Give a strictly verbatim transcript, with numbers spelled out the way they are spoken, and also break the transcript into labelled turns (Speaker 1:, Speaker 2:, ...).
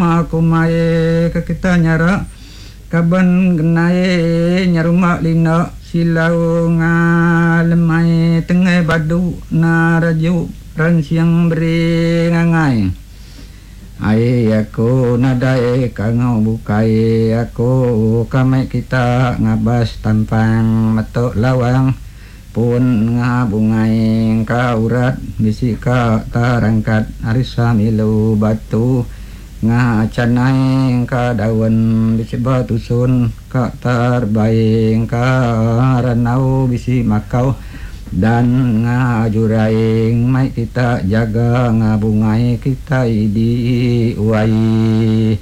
Speaker 1: ma kumaye ke kita nyara kaban genaye nyaruma lina silau ngalemai tengah badu naraju ran siang beri ngangai ai aku nadai kangau bukai aku kame kita ngabas tampang matok lawang pun ngabungai kaurat bisi ka tarangkat arisa milu batu ngacanai ka dawan bisi batu sun ka tarbaing ka ranau bisi makau dan ngajuraing mai kita jaga ngabungai kita idi uai